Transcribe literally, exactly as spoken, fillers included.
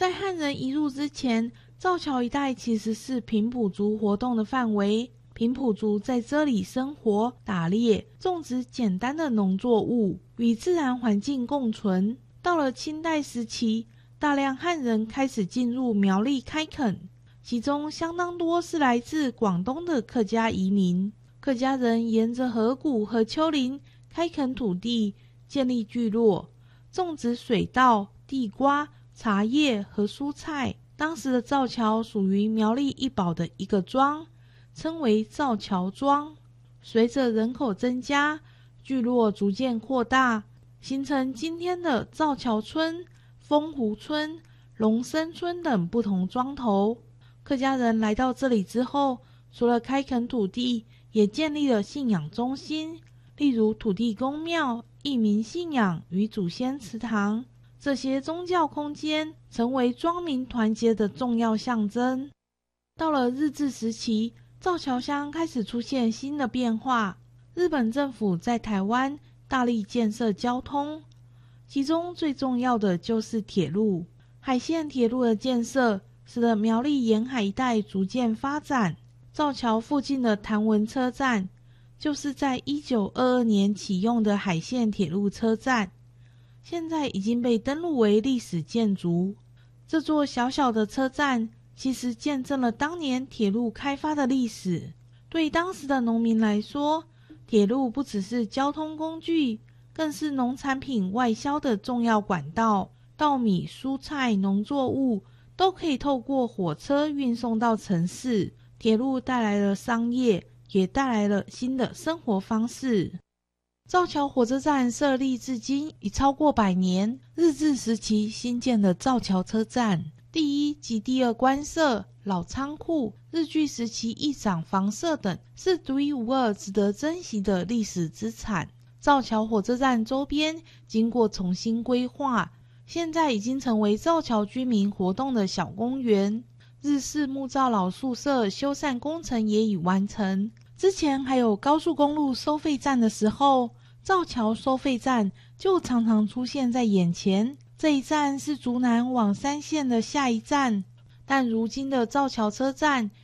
在汉人移入之前，造桥一带其实是平埔族活动的范围。平埔族在这里生活、打猎、种植简单的农作物，与自然环境共存。到了清代时期，大量汉人开始进入苗栗开垦，其中相当多是来自广东的客家移民。客家人沿着河谷和丘陵开垦土地，建立聚落，种植水稻、地瓜、茶叶和蔬菜。当时的造桥属于苗栗一堡的一个庄，称为造桥庄。随着人口增加，聚落逐渐扩大，形成今天的造桥村、丰湖村、龙生村等不同庄头。客家人来到这里之后，除了开垦土地，也建立了信仰中心，例如土地公庙、义民信仰与祖先祠堂。这些宗教空间成为庄民团结的重要象征。到了日治时期，造桥乡开始出现新的变化。日本政府在台湾大力建设交通，其中最重要的就是铁路。海线铁路的建设使得苗栗沿海一带逐渐发展。造桥附近的潭文车站就是在一九二二年启用的海线铁路车站，现在已经被登录为历史建筑。这座小小的车站其实见证了当年铁路开发的历史。对当时的农民来说，铁路不只是交通工具，更是农产品外销的重要管道。稻米、蔬菜、农作物都可以透过火车运送到城市。铁路带来了商业，也带来了新的生活方式。造桥火车站设立至今已超过百年。日治时期新建的造桥车站，第一及第二官舍、老仓库、日据时期一长房舍等，是独一无二、值得珍惜的历史资产。造桥火车站周边经过重新规划，现在已经成为造桥居民活动的小公园。日式木造老宿舍修缮工程也已完成。之前还有高速公路收费站的时候，造桥收费站就常常出现在眼前。这一站是竹南往山线的下一站，但如今的造桥车站